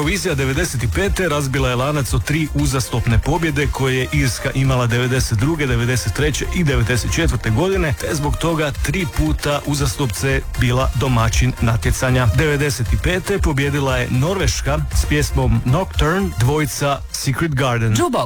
Eurovizija 95. razbila je lanac od 3 uzastopne pobjede koje je Irska imala 92., 93. i 94. godine, te zbog toga 3 puta uzastopce bila domaćin natjecanja. 95. pobjedila je Norveška s pjesmom Nocturne dvojica Secret Garden.